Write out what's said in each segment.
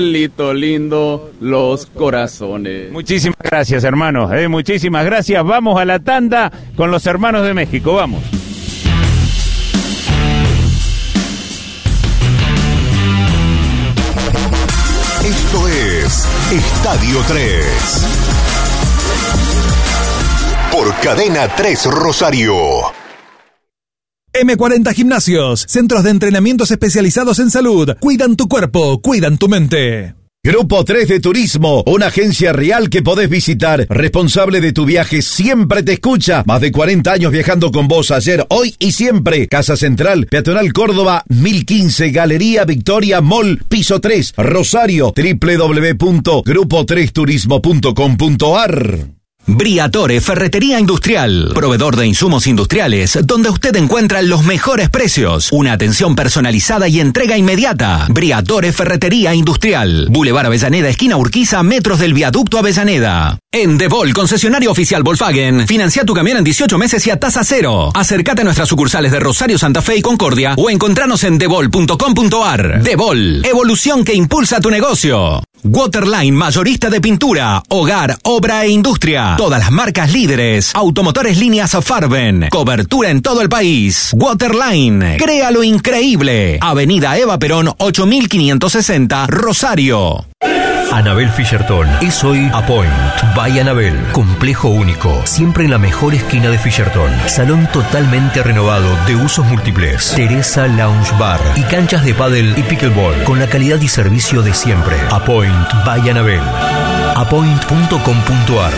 Lito lindo, los corazones. Muchísimas gracias, hermanos. Muchísimas gracias. Vamos a la tanda con los hermanos de México. Vamos. Esto es Estadio 3. Por Cadena 3 Rosario. M40 Gimnasios, centros de entrenamientos especializados en salud. Cuidan tu cuerpo, cuidan tu mente. Grupo 3 de Turismo, una agencia real que podés visitar. Responsable de tu viaje, siempre te escucha. Más de 40 años viajando con vos, ayer, hoy y siempre. Casa Central, Peatonal Córdoba, 1015, Galería Victoria Mall, piso 3, Rosario, www.grupo3turismo.com.ar. Briatore Ferretería Industrial, proveedor de insumos industriales, donde usted encuentra los mejores precios, una atención personalizada y entrega inmediata. Briatore Ferretería Industrial, Boulevard Avellaneda, esquina Urquiza, metros del viaducto Avellaneda. En Devol, concesionario oficial Volkswagen, financia tu camión en 18 meses y a tasa cero. Acércate a nuestras sucursales de Rosario, Santa Fe y Concordia o encontranos en devol.com.ar. Devol, evolución que impulsa tu negocio. Waterline, mayorista de pintura, hogar, obra e industria. Todas las marcas líderes. Automotores líneas Farben. Cobertura en todo el país. Waterline, crea lo increíble. Avenida Eva Perón, 8560, Rosario. Anabel Fischerton es hoy Apoint by Anabel. Complejo único, siempre en la mejor esquina de Fischerton. Salón totalmente renovado de usos múltiples. Teresa Lounge Bar y canchas de pádel y pickleball con la calidad y servicio de siempre. Apoint by Anabel. Apoint.com.ar.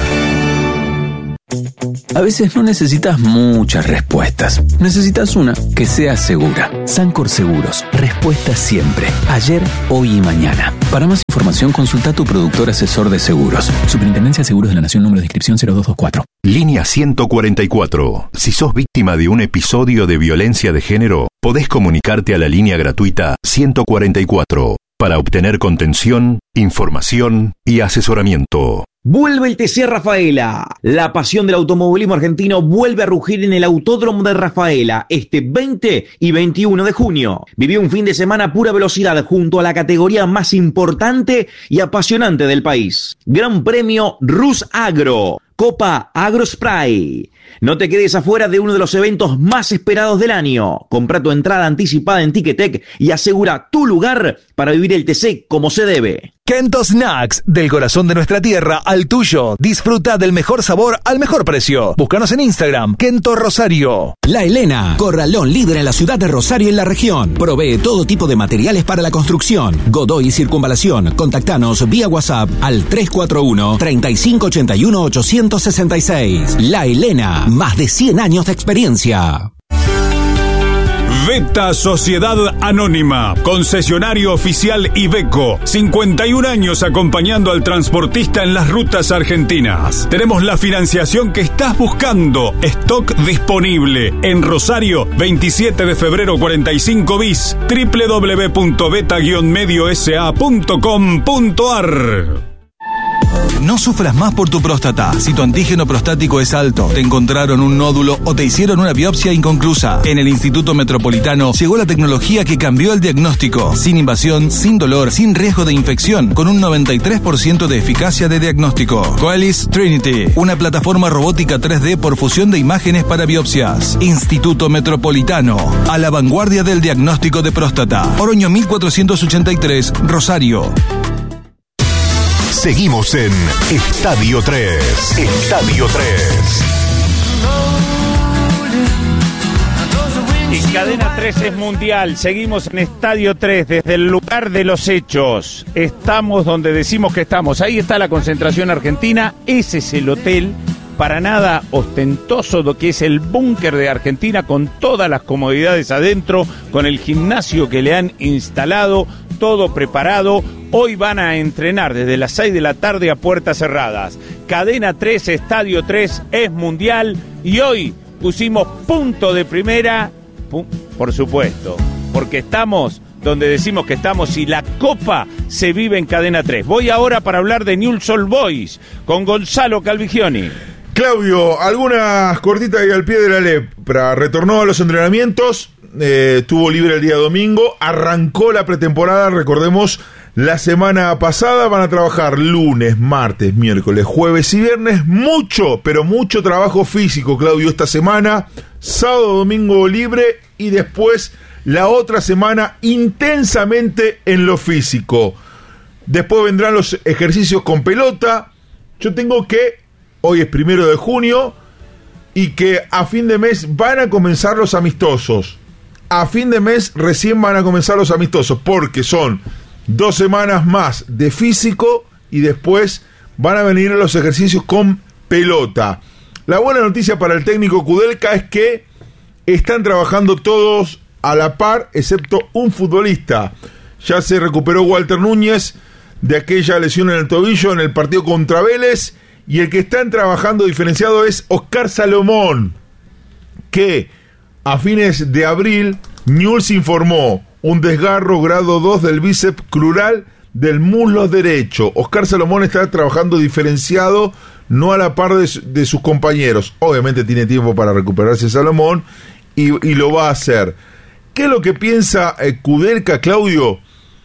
A veces no necesitas muchas respuestas. Necesitas una que sea segura. Sancor Seguros. Respuesta siempre. Ayer, hoy y mañana. Para más información, consulta a tu productor asesor de seguros. Superintendencia de Seguros de la Nación, número de inscripción 0224. Línea 144. Si sos víctima de un episodio de violencia de género, podés comunicarte a la línea gratuita 144 para obtener contención, información y asesoramiento. Vuelve el TC Rafaela. La pasión del automovilismo argentino vuelve a rugir en el Autódromo de Rafaela este 20 y 21 de junio. Vivió un fin de semana pura velocidad junto a la categoría más importante y apasionante del país. Gran Premio Rus Agro. Copa AgroSpray. No te quedes afuera de uno de los eventos más esperados del año. Compra tu entrada anticipada en Ticketek y asegura tu lugar para vivir el TC como se debe. Kento Snacks, del corazón de nuestra tierra al tuyo. Disfruta del mejor sabor al mejor precio. Búscanos en Instagram, Kento Rosario. La Helena, corralón líder en la ciudad de Rosario y en la región. Provee todo tipo de materiales para la construcción. Godoy y Circunvalación. Contactanos vía WhatsApp al 341-3581-866. La Helena, más de 100 años de experiencia. Veta Sociedad Anónima, concesionario oficial Iveco, 51 años acompañando al transportista en las rutas argentinas. Tenemos la financiación que estás buscando, stock disponible. En Rosario, 27 de febrero 45 bis, www.beta-mediosa.com.ar. No sufras más por tu próstata. Si tu antígeno prostático es alto, te encontraron un nódulo o te hicieron una biopsia inconclusa. En el Instituto Metropolitano llegó la tecnología que cambió el diagnóstico. Sin invasión, sin dolor, sin riesgo de infección, con un 93% de eficacia de diagnóstico. Coelis Trinity, una plataforma robótica 3D por fusión de imágenes para biopsias. Instituto Metropolitano, a la vanguardia del diagnóstico de próstata. Oroño 1483, Rosario. Seguimos en Estadio 3. Estadio 3. Y Cadena 3 es mundial. Seguimos en Estadio 3 desde el lugar de los hechos. Estamos donde decimos que estamos. Ahí está la concentración argentina. Ese es el hotel, para nada ostentoso, lo que es el búnker de Argentina, con todas las comodidades adentro, con el gimnasio que le han instalado, todo preparado. Hoy van a entrenar desde las 6 de la tarde a puertas cerradas. Cadena 3, Estadio 3 es mundial y hoy pusimos punto de primera, por supuesto, porque estamos donde decimos que estamos y la Copa se vive en Cadena 3. Voy ahora para hablar de Newell's Old Boys con Gonzalo Calvigioni. Claudio, algunas cortitas ahí al pie de la lepra. Retornó a los entrenamientos, tuvo libre el día domingo, arrancó la pretemporada, recordemos, la semana pasada, van a trabajar lunes, martes, miércoles, jueves y viernes. Mucho, pero mucho trabajo físico, Claudio, esta semana. Sábado, domingo libre y después la otra semana intensamente en lo físico. Después vendrán los ejercicios con pelota. Yo tengo que, hoy es 1 de junio, y que a fin de mes van a comenzar los amistosos. A fin de mes recién van a comenzar los amistosos, porque son 2 semanas más de físico y después van a venir los ejercicios con pelota. La buena noticia para el técnico Kudelka es que están trabajando todos a la par, excepto un futbolista. Ya se recuperó Walter Núñez de aquella lesión en el tobillo en el partido contra Vélez, y el que están trabajando diferenciado es Oscar Salomón, que a fines de abril Newell's informó un desgarro grado 2 del bíceps crural del muslo derecho. Oscar Salomón está trabajando diferenciado, no a la par de sus compañeros. Obviamente tiene tiempo para recuperarse Salomón y lo va a hacer. ¿Qué es lo que piensa Kudelka, Claudio?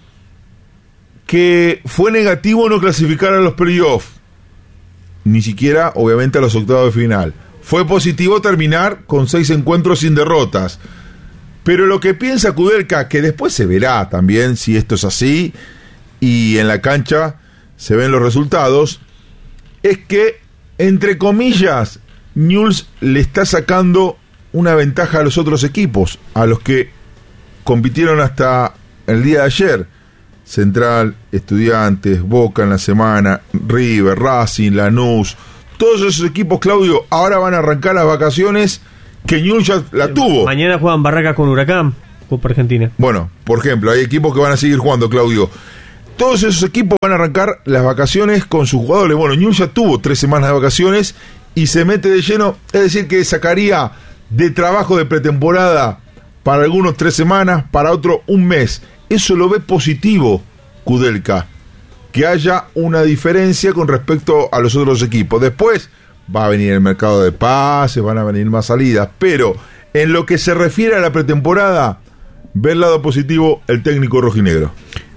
Que fue negativo no clasificar a los playoffs, ni siquiera obviamente a los octavos de final. Fue positivo terminar con 6 encuentros sin derrotas. Pero lo que piensa Kudelka, que después se verá también si esto es así y en la cancha se ven los resultados, es que, entre comillas, Newell's le está sacando una ventaja a los otros equipos, a los que compitieron hasta el día de ayer. Central, Estudiantes, Boca en la semana, River, Racing, Lanús, todos esos equipos, Claudio, ahora van a arrancar las vacaciones que Newell's ya la tuvo. Mañana juegan Barracas con Huracán, Copa Argentina. Bueno, por ejemplo, hay equipos que van a seguir jugando, Claudio. Todos esos equipos van a arrancar las vacaciones con sus jugadores. Bueno, Newell's ya tuvo 3 semanas de vacaciones y se mete de lleno, es decir, que sacaría de trabajo de pretemporada para algunos 3 semanas, para otros 1 mes. Eso lo ve positivo Kudelka, que haya una diferencia con respecto a los otros equipos. Después va a venir el mercado de pases, van a venir más salidas, pero en lo que se refiere a la pretemporada, ve el lado positivo el técnico rojinegro.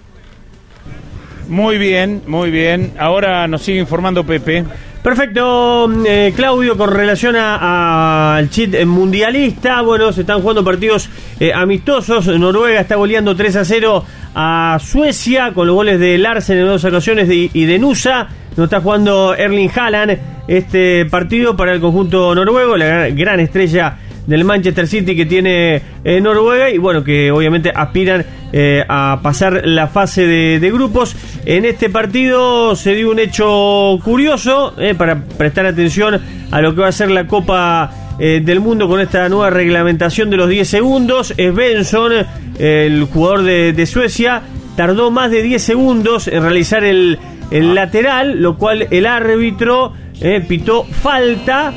Muy bien, muy bien. Ahora nos sigue informando Pepe. Perfecto, Claudio, con relación al chip mundialista, bueno, se están jugando partidos amistosos. Noruega está goleando 3-0 a Suecia con los goles de Larsen en 2 ocasiones y de Nusa. No está jugando Erling Haaland este partido para el conjunto noruego, la gran estrella del Manchester City que tiene Noruega, y bueno, que obviamente aspiran a pasar la fase de grupos. En este partido se dio un hecho curioso para prestar atención a lo que va a ser la Copa del Mundo con esta nueva reglamentación de los 10 segundos. Svensson, el jugador de Suecia, tardó más de 10 segundos en realizar el lateral, lo cual el árbitro pitó falta,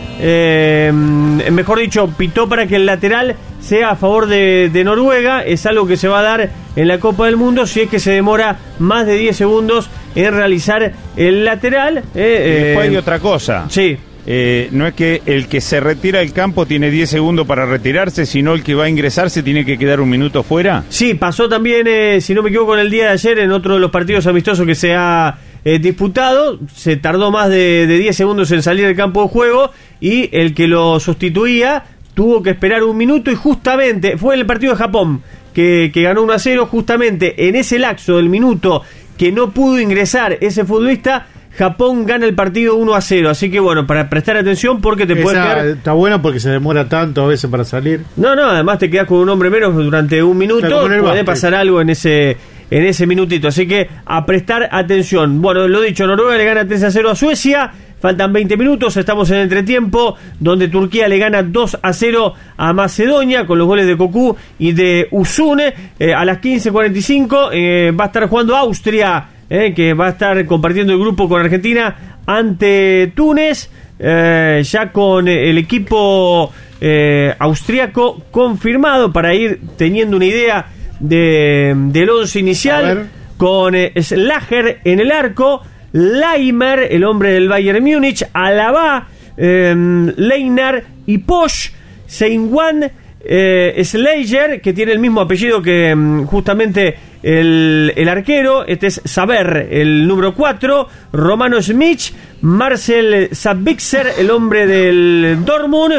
mejor dicho, pitó para que el lateral sea a favor de Noruega. Es algo que se va a dar en la Copa del Mundo si es que se demora más de 10 segundos en realizar el lateral. Después hay otra cosa. Sí. No es que el que se retira del campo tiene 10 segundos para retirarse, sino el que va a ingresar se tiene que quedar 1 minuto fuera. Sí, pasó también, si no me equivoco, en el día de ayer en otro de los partidos amistosos que se ha disputado. Se tardó más de 10 segundos en salir del campo de juego y el que lo sustituía tuvo que esperar 1 minuto, y justamente fue en el partido de Japón que ganó 1-0. Justamente en ese lapso del minuto que no pudo ingresar ese futbolista, Japón gana el partido 1-0, así que bueno, para prestar atención porque te puede quedar... Está bueno porque se demora tanto a veces para salir. No, además te quedas con un hombre menos durante 1 minuto, puede pasar algo en ese minutito, así que a prestar atención. Bueno, lo dicho, Noruega le gana 3-0 a Suecia, faltan 20 minutos, estamos en entretiempo, donde Turquía le gana 2-0 a Macedonia, con los goles de Cocu y de Uzune. A las 15:45 va a estar jugando Austria, que va a estar compartiendo el grupo con Argentina ante Túnez, ya con el equipo austriaco confirmado, para ir teniendo una idea del 11 inicial, con Slager en el arco, Leimer, el hombre del Bayern Múnich, Alaba, Leinar y Posch, Seinwan, Slayer, que tiene el mismo apellido que justamente el arquero. Este es Saber, el número 4. Romano Smith, Marcel Sabitzer, el hombre del Dortmund.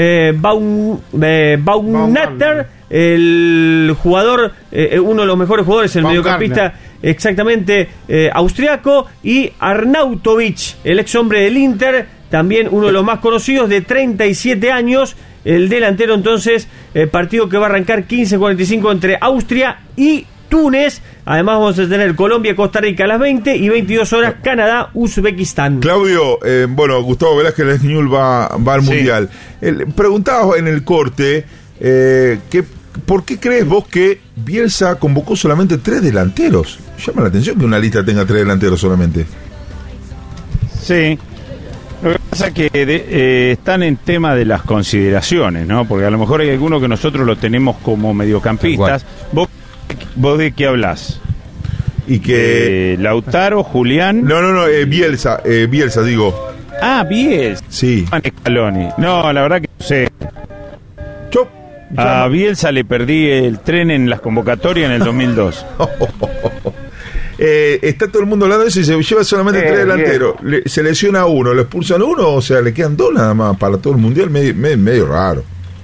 Baumgartner, el jugador, uno de los mejores jugadores, el mediocampista, exactamente, austriaco. Y Arnautovic, el ex hombre del Inter, también uno de los más conocidos, de 37 años. El delantero, entonces, partido que va a arrancar 15:45 entre Austria y Túnez. Además vamos a tener Colombia-Costa Rica a las 20 y 22 horas Canadá-Uzbekistán. Claudio, Gustavo Velázquez del Ñul va al Mundial. Preguntabas en el corte, ¿por qué crees vos que Bielsa convocó solamente 3 delanteros? Llama la atención que una lista tenga 3 delanteros solamente. Sí. Lo que pasa es que están en tema de las consideraciones, ¿no? Porque a lo mejor hay algunos que nosotros lo tenemos como mediocampistas. ¿Vos de qué hablás? Y que Lautaro, Julián. No, Bielsa, digo. Ah, Bielsa. Sí. Scaloni. No, la verdad que no sé. A Bielsa le perdí el tren en las convocatorias en el 2002. Está todo el mundo hablando de eso y se lleva solamente 3 delanteros. Se lesiona uno, lo expulsan uno, o sea, le quedan 2 nada más para todo el mundial, medio raro.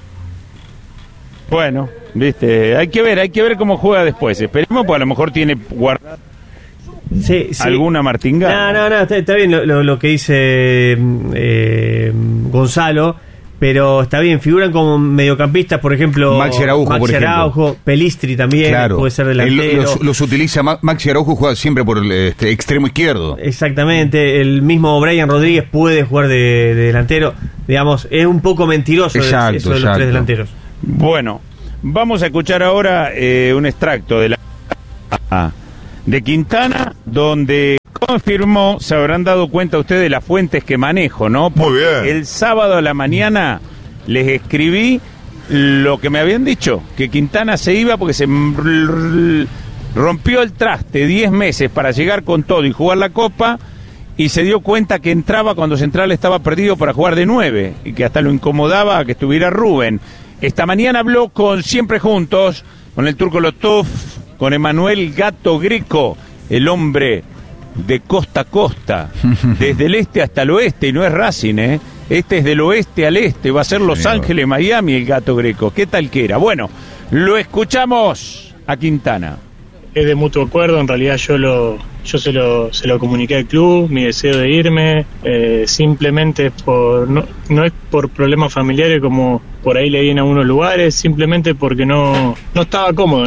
Bueno, viste, hay que ver cómo juega después. Esperemos, pues a lo mejor tiene guardado alguna martingada. No, está bien lo que dice Gonzalo. Pero está bien, figuran como mediocampistas, por ejemplo, Maxi Araujo, Pelistri también, claro, puede ser delantero. Los utiliza, Maxi Araujo juega siempre por el extremo izquierdo. Exactamente, el mismo Brian Rodríguez puede jugar de delantero. Digamos, es un poco mentiroso eso de los 3 delanteros. Bueno, vamos a escuchar ahora un extracto de Quintana, donde confirmó, se habrán dado cuenta ustedes de las fuentes que manejo, ¿no? Muy bien. El sábado a la mañana les escribí lo que me habían dicho, que Quintana se iba porque se rompió el traste 10 meses para llegar con todo y jugar la Copa, y se dio cuenta que entraba cuando Central estaba perdido para jugar de 9, y que hasta lo incomodaba que estuviera Rubén. Esta mañana habló con Siempre Juntos, con el Turco Lotov, con Emanuel Gato Greco, el hombre de costa a costa, desde el este hasta el oeste, y no es Racing, este es del oeste al este, va a ser Los Ángeles, Miami, el Gato Greco. ¿Qué tal que era? Bueno, lo escuchamos a Quintana. Es de mutuo acuerdo, en realidad yo se lo comuniqué al club, mi deseo de irme, simplemente no es por problemas familiares como por ahí leí en algunos lugares, simplemente porque no estaba cómodo,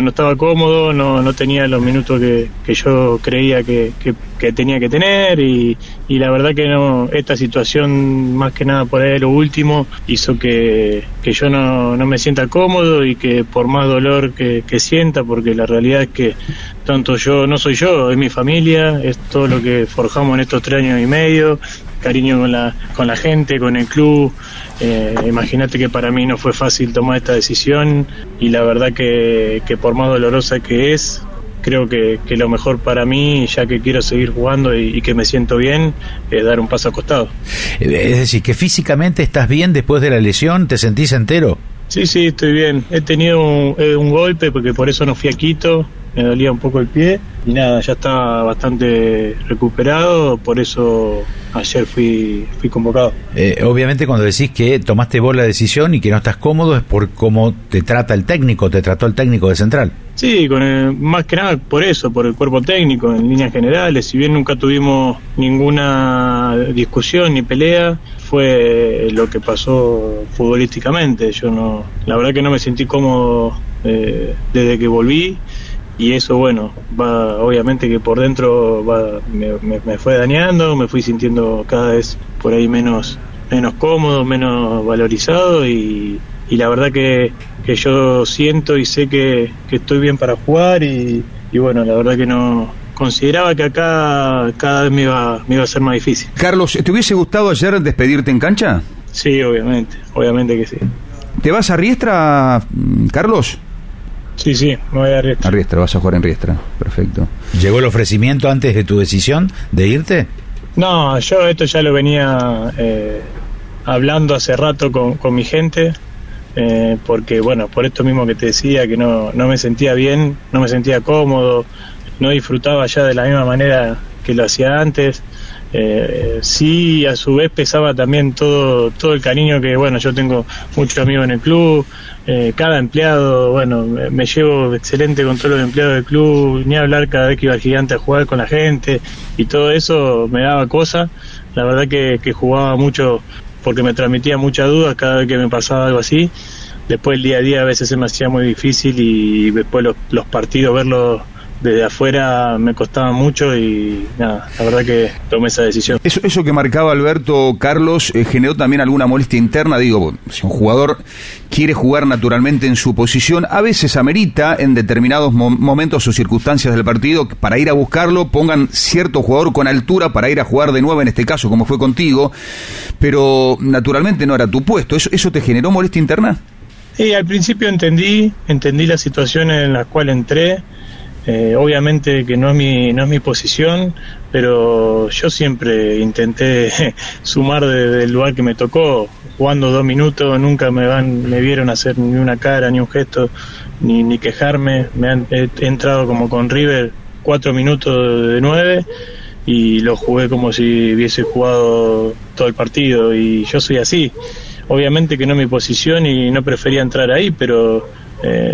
no tenía los minutos que yo creía que tenía que tener, y la verdad que no, esta situación más que nada por ahí lo último hizo que yo no me sienta cómodo, y que por más dolor que sienta, porque la realidad es que tanto yo, no soy yo, es mi familia, es todo lo que forjamos en estos 3 años y medio, cariño con la gente, con el club. Imagínate que para mí no fue fácil tomar esta decisión, y la verdad que por más dolorosa que es, creo que lo mejor para mí, ya que quiero seguir jugando y que me siento bien, es dar un paso al costado. Es decir, que físicamente estás bien después de la lesión, ¿te sentís entero? Sí, estoy bien. He tenido un golpe, porque por eso no fui a Quito, me dolía un poco el pie, y nada, ya estaba bastante recuperado, por eso ayer fui convocado. Obviamente cuando decís que tomaste vos la decisión y que no estás cómodo, es por cómo te trató el técnico de Central. Sí, más que nada por eso, por el cuerpo técnico, en líneas generales. Si bien nunca tuvimos ninguna discusión ni pelea, fue lo que pasó futbolísticamente. La verdad que no me sentí cómodo desde que volví, y eso, bueno, obviamente que por dentro me fue dañando, me fui sintiendo cada vez por ahí menos cómodo, menos valorizado, y la verdad que yo siento y sé que estoy bien para jugar, y bueno, la verdad que no consideraba que acá cada vez me iba a ser más difícil. Carlos, ¿te hubiese gustado ayer despedirte en cancha? Sí, obviamente que sí. ¿Te vas a Riestra, Carlos? Sí, me voy a Riestra. A Riestra, vas a jugar en Riestra, perfecto. ¿Llegó el ofrecimiento antes de tu decisión de irte? No, yo esto ya lo venía hablando hace rato con mi gente. porque bueno, por esto mismo que te decía, que no me sentía bien, no me sentía cómodo, no disfrutaba ya de la misma manera que lo hacía antes. Sí, a su vez pesaba también todo el cariño que, bueno, yo tengo muchos amigos en el club, cada empleado, bueno, me llevo excelente con todos los empleados del club, ni hablar cada vez que iba al Gigante a jugar con la gente, y todo eso me daba cosa. La verdad que jugaba mucho porque me transmitía muchas dudas cada vez que me pasaba algo así. Después el día a día a veces se me hacía muy difícil, y después los partidos, verlos desde afuera, me costaba mucho, y nada, la verdad que tomé esa decisión. Eso que marcaba Alberto, Carlos, generó también alguna molestia interna. Digo, si un jugador quiere jugar naturalmente en su posición, a veces amerita en determinados momentos o circunstancias del partido, para ir a buscarlo, pongan cierto jugador con altura para ir a jugar de nuevo, en este caso, como fue contigo, pero naturalmente no era tu puesto. ¿Eso te generó molestia interna? Sí, al principio entendí la situación en la cual entré. Obviamente que no es mi posición, pero yo siempre intenté sumar del lugar que me tocó. Jugando 2 minutos nunca me vieron hacer ni una cara, ni un gesto, ni quejarme. He entrado como con River 4 minutos de 9 y lo jugué como si hubiese jugado todo el partido, y yo soy así. Obviamente que no es mi posición y no prefería entrar ahí, pero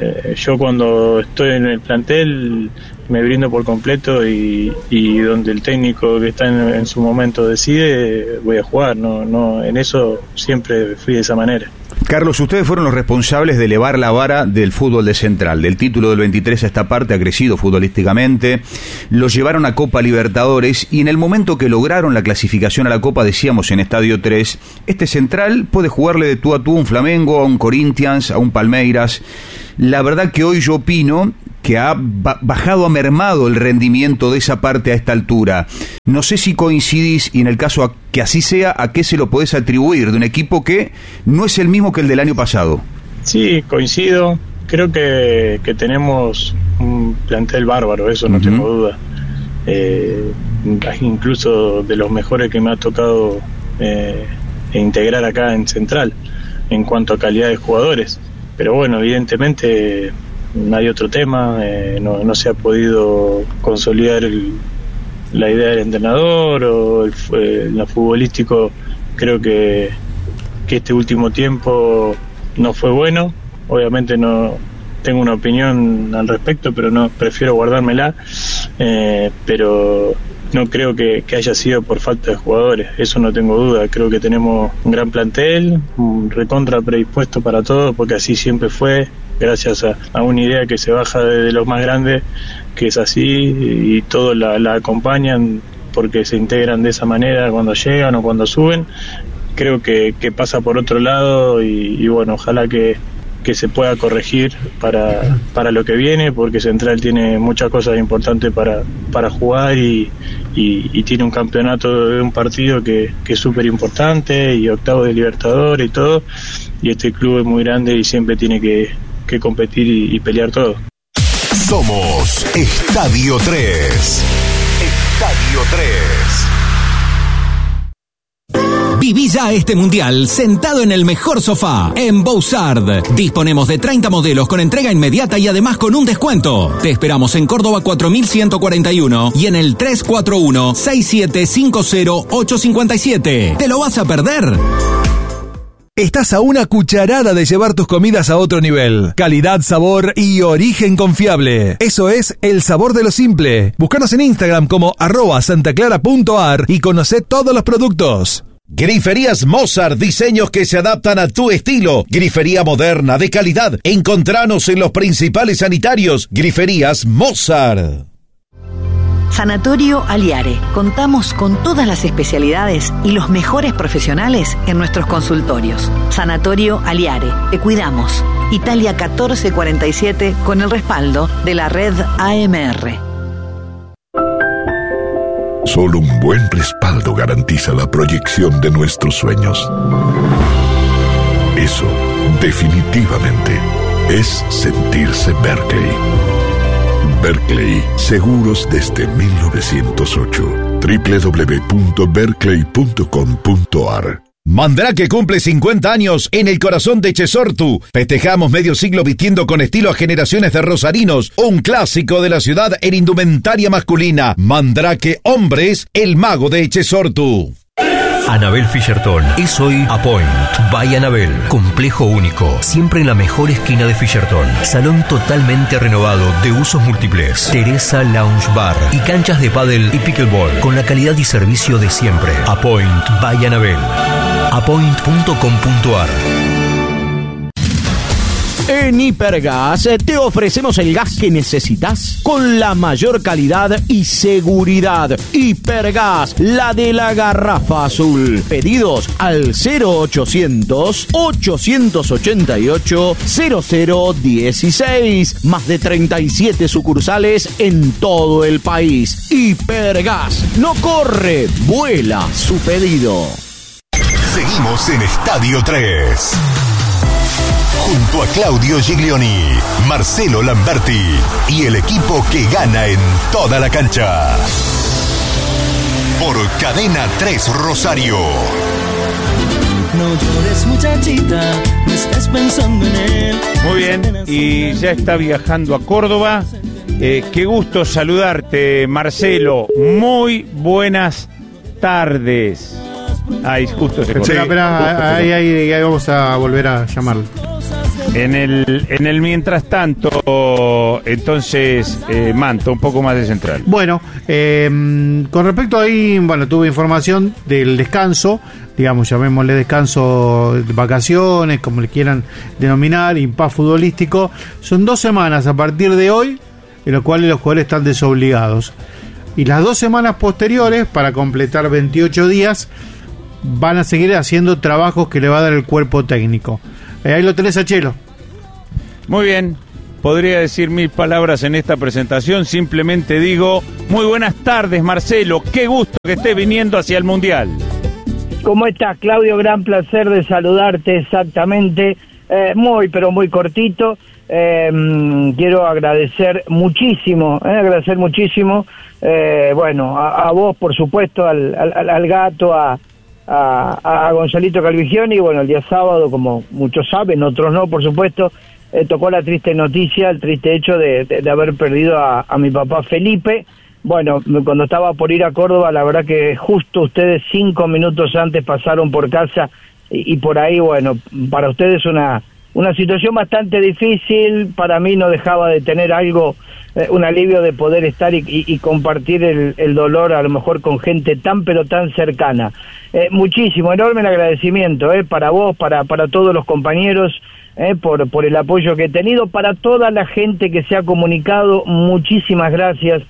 yo cuando estoy en el plantel me brindo por completo, y donde el técnico que está en su momento decide, voy a jugar. No, en eso siempre fui de esa manera. Carlos, ustedes fueron los responsables de elevar la vara del fútbol de Central. Del título del 23 a esta parte ha crecido futbolísticamente, los llevaron a Copa Libertadores, y en el momento que lograron la clasificación a la Copa, decíamos en Estadio 3, este Central puede jugarle de tú a tú a un Flamengo, a un Corinthians, a un Palmeiras. La verdad que hoy yo opino que ha bajado, ha mermado el rendimiento de esa parte a esta altura. No sé si coincidís, y en el caso que así sea, ¿a qué se lo podés atribuir de un equipo que no es el mismo que el del año pasado? Sí, coincido. Creo que tenemos un plantel bárbaro, eso no tengo duda. Incluso de los mejores que me ha tocado integrar acá en Central, en cuanto a calidad de jugadores. Pero bueno, evidentemente hay otro tema, no se ha podido consolidar la idea del entrenador, o lo futbolístico. Creo que este último tiempo no fue bueno. Obviamente no tengo una opinión al respecto, pero no, prefiero guardármela, pero no creo que haya sido por falta de jugadores, eso no tengo duda. Creo que tenemos un gran plantel, un recontra predispuesto para todo, porque así siempre fue, gracias a una idea que se baja de los más grandes, que es así, y todos la acompañan porque se integran de esa manera cuando llegan o cuando suben. Creo que pasa por otro lado, y bueno, ojalá que se pueda corregir para lo que viene, porque Central tiene muchas cosas importantes para jugar, y tiene un campeonato de un partido que es súper importante, y octavos de Libertadores y todo, y este club es muy grande y siempre tiene que competir y pelear todo. Somos Estadio 3. Estadio 3. Viví ya este mundial sentado en el mejor sofá, en Bouzard. Disponemos de 30 modelos con entrega inmediata y además con un descuento. Te esperamos en Córdoba 4141 y en el 341-6750-857. ¿Te lo vas a perder? Estás a una cucharada de llevar tus comidas a otro nivel. Calidad, sabor y origen confiable. Eso es El Sabor de lo Simple. Búscanos en Instagram como @santaclara.ar y conocé todos los productos. Griferías Mozart, diseños que se adaptan a tu estilo. Grifería moderna, de calidad. Encontranos en los principales sanitarios. Griferías Mozart. Sanatorio Aliare. Contamos con todas las especialidades y los mejores profesionales en nuestros consultorios. Sanatorio Aliare. Te cuidamos. Italia 1447, con el respaldo de la red AMR. Solo un buen respaldo garantiza la proyección de nuestros sueños. Eso, definitivamente, es sentirse Berkeley. Berkeley, seguros desde 1908. www.berkeley.com.ar. Mandrake cumple 50 años en el corazón de Chesortu. Festejamos medio siglo vistiendo con estilo a generaciones de rosarinos. Un clásico de la ciudad en indumentaria masculina. Mandrake Hombres, el mago de Chesortu. Anabel Fischerton es hoy Apoint by Anabel. Complejo único, siempre en la mejor esquina de Fischerton. Salón totalmente renovado de usos múltiples. Teresa Lounge Bar y canchas de pádel y pickleball con la calidad y servicio de siempre. Apoint by Anabel. Apoint.com.ar. En Hipergas te ofrecemos el gas que necesitas con la mayor calidad y seguridad. Hipergas, la de la garrafa azul. Pedidos al 0800-888-0016. Más de 37 sucursales en todo el país. Hipergas, no corre, vuela su pedido. Seguimos en Estadio 3. Junto a Claudio Giglioni, Marcelo Lamberti y el equipo que gana en toda la cancha. Por Cadena 3 Rosario. No llores, muchachita, no estés pensando en él. Muy bien, y ya está viajando a Córdoba. Qué gusto saludarte, Marcelo. Muy buenas tardes. Ay, justo se cortó. Espera, ahí vamos a volver a llamarlo. En el mientras tanto, entonces, Manto, un poco más de central. Bueno, con respecto ahí, tuve información del descanso, digamos, llamémosle descanso de vacaciones, como le quieran denominar, impas futbolístico. Son 2 semanas a partir de hoy, en las cuales los jugadores están desobligados. Y las 2 semanas posteriores, para completar 28 días, van a seguir haciendo trabajos que le va a dar el cuerpo técnico. Ahí lo tenés a Chelo. Muy bien, podría decir 1000 palabras en esta presentación, simplemente digo, muy buenas tardes, Marcelo, qué gusto que estés viniendo hacia el Mundial. ¿Cómo estás, Claudio? Gran placer de saludarte, exactamente, muy cortito. Quiero agradecer muchísimo, a vos, por supuesto, al gato, a Gonzalito Calvigioni. Y bueno, el día sábado, como muchos saben, otros no, por supuesto, tocó la triste noticia, el triste hecho de haber perdido a mi papá Felipe. Bueno, cuando estaba por ir a Córdoba, la verdad que justo ustedes 5 minutos antes pasaron por casa y por ahí, bueno, para ustedes una situación bastante difícil. Para mí no dejaba de tener algo, un alivio de poder estar y compartir el dolor, a lo mejor con gente tan pero tan cercana. Muchísimo, enorme el agradecimiento para vos, para todos los compañeros, por el apoyo que he tenido, para toda la gente que se ha comunicado. Muchísimas gracias.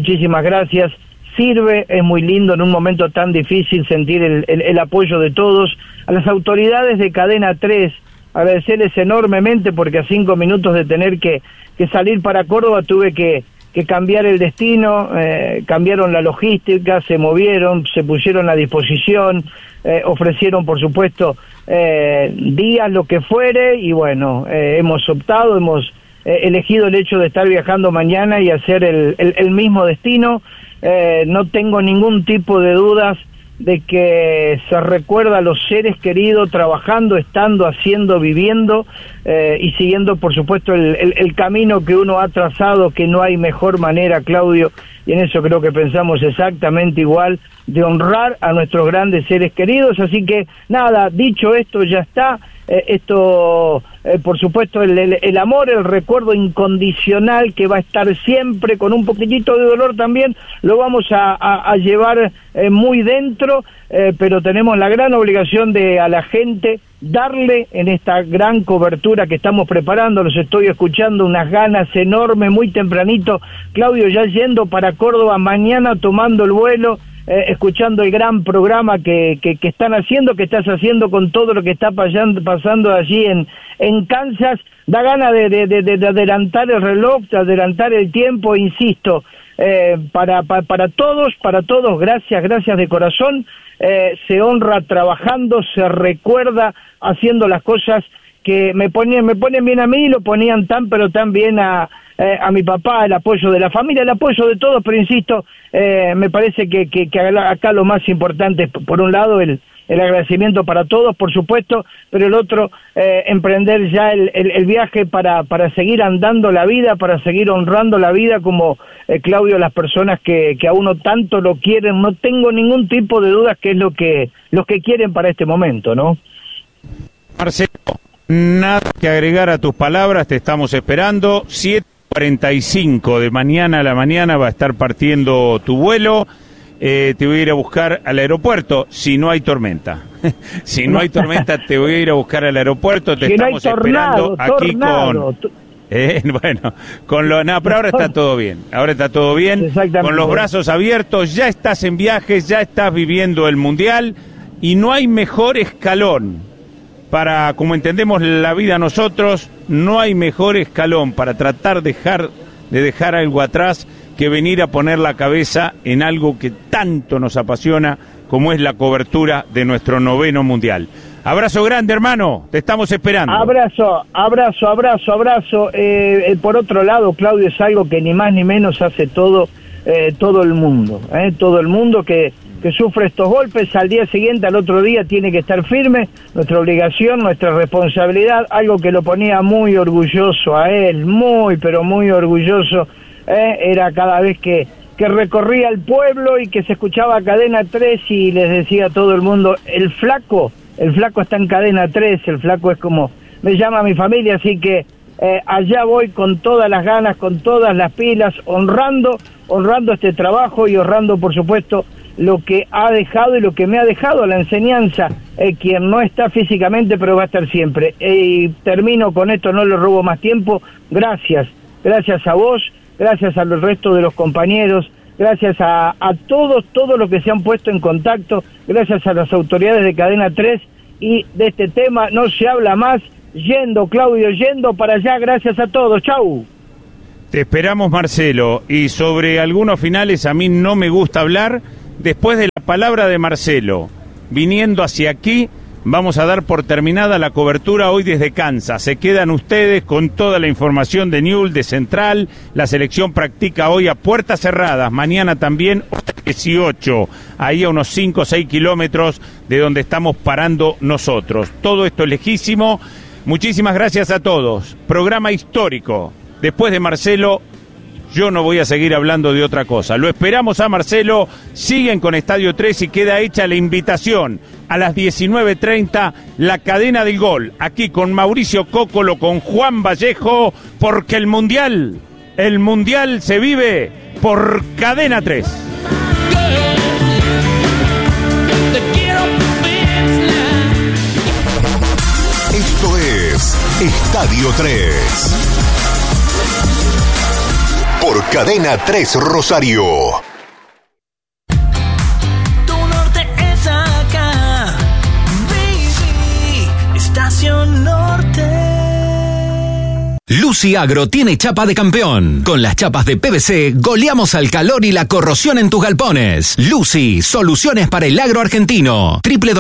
Sirve, es muy lindo en un momento tan difícil sentir el apoyo de todos. A las autoridades de Cadena 3, agradecerles enormemente, porque a 5 minutos de tener que salir para Córdoba tuve que cambiar el destino, cambiaron la logística, se movieron, se pusieron a disposición, ofrecieron, por supuesto, días, lo que fuere, y bueno, hemos optado, hemos elegido el hecho de estar viajando mañana y hacer el mismo destino. No tengo ningún tipo de dudas de que se recuerda a los seres queridos trabajando, estando, haciendo, viviendo, y siguiendo, por supuesto, el camino que uno ha trazado, que no hay mejor manera, Claudio, y en eso creo que pensamos exactamente igual, de honrar a nuestros grandes seres queridos. Así que nada, dicho esto, ya está. Por supuesto, el amor, el recuerdo incondicional que va a estar siempre, con un poquitito de dolor también, lo vamos a llevar muy dentro, pero tenemos la gran obligación de a la gente darle en esta gran cobertura que estamos preparando. Los estoy escuchando, unas ganas enormes, muy tempranito, Claudio, ya yendo para Córdoba mañana, tomando el vuelo, escuchando el gran programa que están haciendo, que estás haciendo con todo lo que está pasando allí en Kansas. Da gana de adelantar el reloj, de adelantar el tiempo, insisto, para todos, gracias de corazón. Se honra trabajando, se recuerda haciendo las cosas que me ponen bien a mí, y lo ponían tan pero tan bien a mi papá, el apoyo de la familia, el apoyo de todos, pero insisto, me parece que acá lo más importante es, por un lado, el el agradecimiento para todos, por supuesto, pero el otro, emprender ya el viaje para seguir andando la vida, para seguir honrando la vida como Claudio, las personas que a uno tanto lo quieren. No tengo ningún tipo de dudas que es lo que quieren para este momento, ¿no? Marcelo, nada que agregar a tus palabras, te estamos esperando. 7:45 de mañana a la mañana va a estar partiendo tu vuelo. Te voy a ir a buscar al aeropuerto si no hay tormenta. Si no hay tormenta, te voy a ir a buscar al aeropuerto. Te estamos esperando aquí con... bueno, pero ahora está todo bien. Ahora está todo bien. Con los brazos abiertos, ya estás en viajes, ya estás viviendo el Mundial y no hay mejor escalón para, como entendemos la vida nosotros, no hay mejor escalón para tratar de dejar algo atrás que venir a poner la cabeza en algo que tanto nos apasiona como es la cobertura de nuestro 9º Mundial. Abrazo grande, hermano, te estamos esperando. Abrazo. Por otro lado, Claudio, es algo que ni más ni menos hace todo el mundo, todo el mundo que sufre estos golpes, al día siguiente, al otro día, tiene que estar firme. Nuestra obligación, nuestra responsabilidad, algo que lo ponía muy orgulloso a él, pero muy orgulloso, era cada vez que recorría el pueblo y que se escuchaba Cadena 3 y les decía a todo el mundo, el flaco está en Cadena 3, el flaco es como me llama mi familia, así que allá voy con todas las ganas, con todas las pilas, honrando este trabajo y honrando, por supuesto, lo que ha dejado y lo que me ha dejado la enseñanza, quien no está físicamente, pero va a estar siempre. Y termino con esto, no le robo más tiempo. Gracias a vos, gracias al resto de los compañeros, gracias a todos los que se han puesto en contacto, gracias a las autoridades de Cadena 3, y de este tema no se habla más. Yendo, Claudio, yendo para allá, gracias a todos, chau. Te esperamos, Marcelo, y sobre algunos finales a mí no me gusta hablar. Después de la palabra de Marcelo, viniendo hacia aquí, vamos a dar por terminada la cobertura hoy desde Kansas. Se quedan ustedes con toda la información de Newell's, de Central. La selección practica hoy a puertas cerradas, mañana también 18, ahí a unos 5 o 6 kilómetros de donde estamos parando nosotros. Todo esto es lejísimo. Muchísimas gracias a todos. Programa histórico. Después de Marcelo, yo no voy a seguir hablando de otra cosa. Lo esperamos a Marcelo, siguen con Estadio 3 y queda hecha la invitación. A las 19:30, la cadena del gol, aquí con Mauricio Cócolo, con Juan Vallejo, porque el Mundial se vive por Cadena 3. Esto es Estadio 3. Por Cadena 3 Rosario. Tu norte es acá, baby, Estación Norte. Lucy Agro tiene chapa de campeón. Con las chapas de PVC goleamos al calor y la corrosión en tus galpones. Lucy, soluciones para el agro argentino.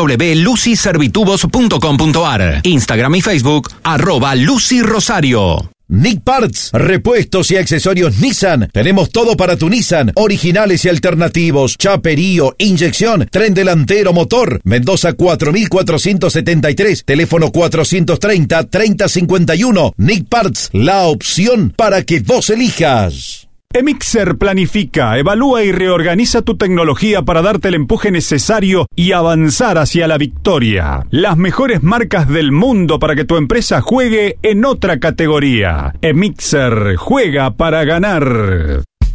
www.lucyservitubos.com.ar. Instagram y Facebook, @LucyRosario. Nick Parts, repuestos y accesorios Nissan. Tenemos todo para tu Nissan, originales y alternativos, chaperío, inyección, tren delantero, motor. Mendoza 4473, teléfono 430-3051. Nick Parts, la opción para que vos elijas. Emixer planifica, evalúa y reorganiza tu tecnología para darte el empuje necesario y avanzar hacia la victoria. Las mejores marcas del mundo para que tu empresa juegue en otra categoría. Emixer juega para ganar.